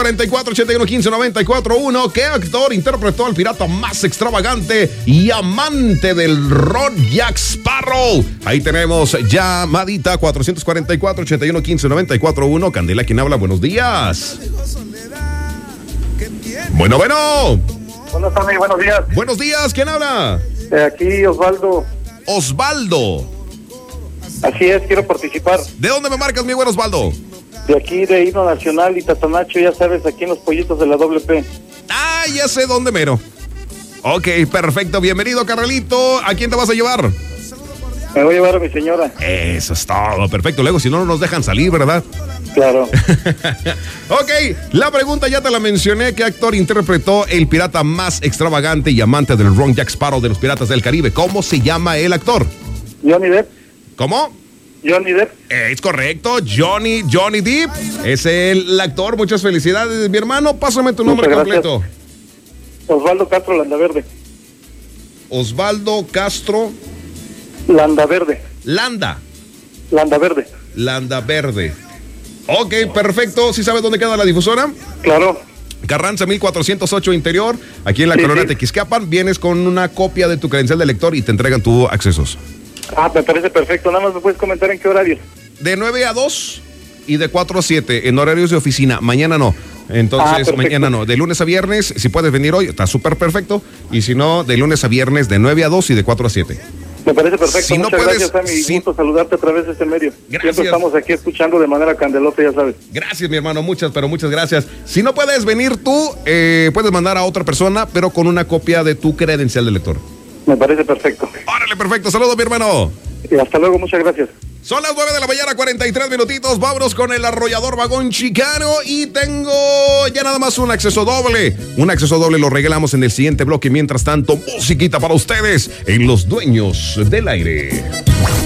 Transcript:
444-8115-941. ¿Qué actor interpretó al pirata más extravagante y amante del ron Jack Sparrow? Ahí tenemos llamadita 444-8115-941. Candela, ¿quién habla? Buenos días. Bueno. Buenas tardes, buenos días. Buenos días, ¿quién habla? Aquí Osvaldo. Osvaldo. Así es, quiero participar. ¿De dónde me marcas, mi buen Osvaldo? De aquí, de Himno Nacional y Tatanacho, ya sabes, aquí en los pollitos de la WP. Ah, ya sé dónde mero. Ok, perfecto, bienvenido, Carnalito. ¿A quién te vas a llevar? Me voy a llevar a mi señora. Eso es todo, perfecto. Luego, si no, no nos dejan salir, ¿verdad? Claro. Ok, la pregunta ya te la mencioné. ¿Qué actor interpretó el pirata más extravagante y amante del ron Jack Sparrow de los Piratas del Caribe? ¿Cómo se llama el actor? Johnny Depp. ¿Cómo? Johnny Depp. Es correcto, Johnny Depp. Es el actor. Muchas felicidades, mi hermano. Pásame tu nombre completo. Osvaldo Castro Landaverde. Osvaldo Castro Landaverde. Landaverde. Ok, perfecto. ¿Sí sabes dónde queda la difusora? Claro. Carranza 1408 Interior, aquí en la colonia Tequisquiapan. Vienes con una copia de tu credencial de lector y te entregan tus accesos. Ah, me parece perfecto. Nada más me puedes comentar en qué horario. De 9 a 2 y de 4 a 7 en horarios de oficina. Mañana no. Entonces, mañana no. De lunes a viernes, si puedes venir hoy, está súper perfecto. Y si no, de lunes a viernes, de 9 a 2 y de 4 a 7. Me parece perfecto. Si Muchas no puedes, gracias, Sammy. Gusto saludarte a través de este medio. Gracias. Siempre estamos aquí escuchando de manera candelosa, ya sabes. Gracias, mi hermano. Muchas gracias. Si no puedes venir tú, puedes mandar a otra persona, pero con una copia de tu credencial de lector. Me parece perfecto. Órale, perfecto. Saludos, mi hermano. Y hasta luego, muchas gracias. Son las 9 de la mañana, 43 minutitos. Vámonos con el arrollador vagón chicano. Y tengo ya nada más un acceso doble. Un acceso doble lo regalamos en el siguiente bloque. Mientras tanto, musiquita para ustedes en Los Dueños del Aire.